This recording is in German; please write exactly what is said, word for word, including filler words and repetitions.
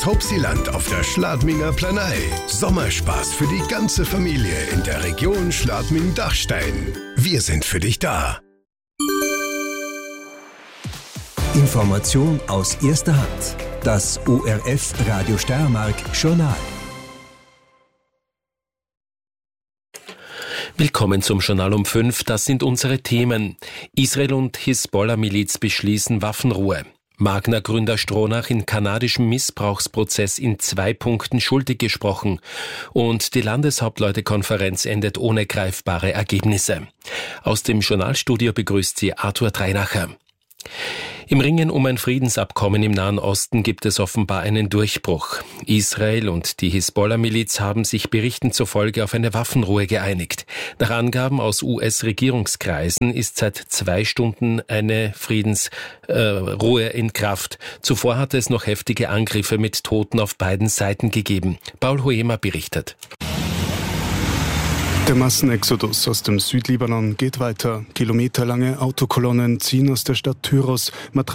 aus Hauptsiland auf der Schladminger Planei. Sommerspaß für die ganze Familie in der Region Schladming-Dachstein. Wir sind für dich da. Information aus erster Hand. Das O R F Radio Steiermark Journal. Willkommen zum Journal um fünf. Das sind unsere Themen. Israel und Hisbollah-Miliz beschließen Waffenruhe. Magna-Gründer Stronach in kanadischem Missbrauchsprozess in zwei Punkten schuldig gesprochen. Und die Landeshauptleutekonferenz endet ohne greifbare Ergebnisse. Aus dem Journalstudio begrüßt sie Arthur Dreinacher. Im Ringen um ein Friedensabkommen im Nahen Osten gibt es offenbar einen Durchbruch. Israel und die Hisbollah-Miliz haben sich Berichten zufolge auf eine Waffenruhe geeinigt. Nach Angaben aus U S-Regierungskreisen ist seit zwei Stunden eine Friedensruhe äh, in Kraft. Zuvor hatte es noch heftige Angriffe mit Toten auf beiden Seiten gegeben. Paul Hoemer berichtet. Der Massenexodus aus dem Südlibanon geht weiter. Kilometerlange Autokolonnen ziehen aus der Stadt Tyros.